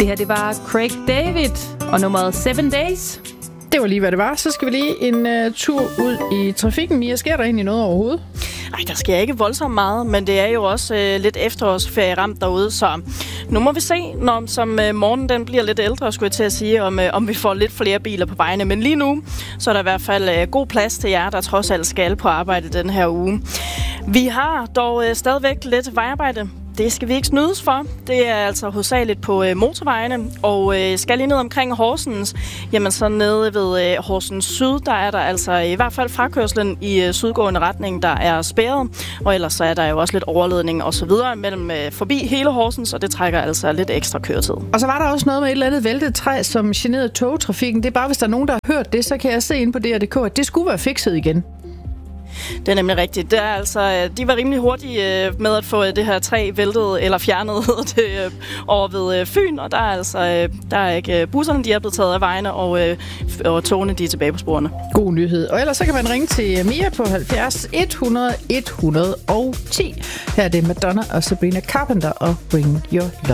Det her, det var Craig David og nummeret 7 Days. Det var lige, hvad det var. Så skal vi lige en tur ud i trafikken. Mia, sker der egentlig noget overhovedet? Nej, der sker ikke voldsomt meget, men det er jo også lidt efterårsferie ramt derude, så nu må vi se, når som morgenen den bliver lidt ældre, skulle jeg til at sige, om vi får lidt flere biler på vejene. Men lige nu, så er der i hvert fald god plads til jer, der trods alt skal på arbejde den her uge. Vi har dog stadigvæk lidt vejarbejde. Det skal vi ikke snydes for. Det er altså hovedsageligt på motorvejene, og skal lige ned omkring Horsens, jamen så nede ved Horsens Syd, der er der altså i hvert fald frakørslen i sydgående retning, der er spærret, og ellers så er der jo også lidt overledning og så videre mellem forbi hele Horsens, og det trækker altså lidt ekstra køretid. Og så var der også noget med et eller andet væltet træ, som generede togtrafikken. Det er bare, hvis der er nogen, der har hørt det, så kan jeg se ind på DR.dk, at det skulle være fikset igen. Det er nemlig rigtigt. Det er altså, de var rimelig hurtige med at få det her træ væltet eller fjernet det, over ved Fyn, og der er altså der er ikke busserne, de er blevet taget af vejene, og togene, de er tilbage på sporene. God nyhed. Og ellers så kan man ringe til Mia på 70 100 110. Her er det Madonna og Sabrina Carpenter og Bring Your Love.